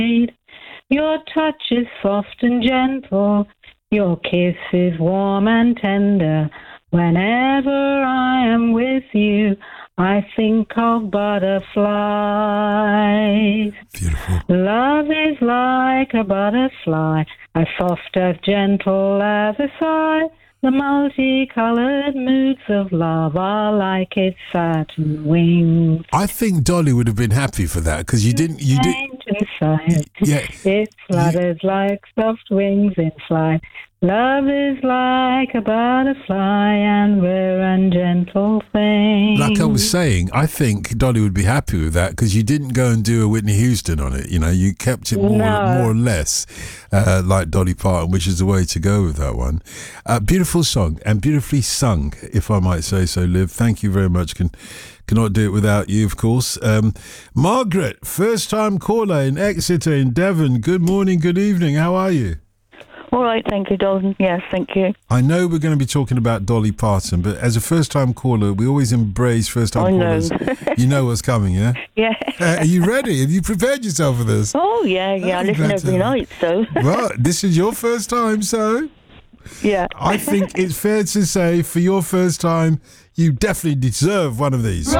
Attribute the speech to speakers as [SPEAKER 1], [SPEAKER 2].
[SPEAKER 1] Your touch is soft and gentle, your kiss is warm and tender. Whenever I am with you, I think of butterflies.
[SPEAKER 2] Beautiful.
[SPEAKER 1] Love is like a butterfly, as soft, as gentle as a sigh. The multicolored moods of love are like its satin wings.
[SPEAKER 2] I think Dolly would have been happy for that because you didn't.
[SPEAKER 1] Inside.
[SPEAKER 2] Yeah.
[SPEAKER 1] It flutters like soft wings in flight. Love is like a butterfly and rare and gentle thing.
[SPEAKER 2] Like I was saying, I think Dolly would be happy with that because you didn't go and do a Whitney Houston on it. You know, you kept it more or less like Dolly Parton, which is the way to go with that one. Beautiful song and beautifully sung, if I might say so, Liv. Thank you very much. Cannot do it without you, of course. Margaret, first-time caller in Exeter in Devon. Good morning, good evening. How are you?
[SPEAKER 3] All right, thank you, Dalton. Yes, thank you.
[SPEAKER 2] I know we're going to be talking about Dolly Parton, but as a first-time caller, we always embrace first-time callers. You know what's coming, yeah?
[SPEAKER 3] Yeah.
[SPEAKER 2] Are you ready? Have you prepared yourself for this?
[SPEAKER 3] Oh, yeah. I listen every night, so.
[SPEAKER 2] Well, this is your first time, so...
[SPEAKER 3] Yeah.
[SPEAKER 2] I think it's fair to say, for your first time, you definitely deserve one of these.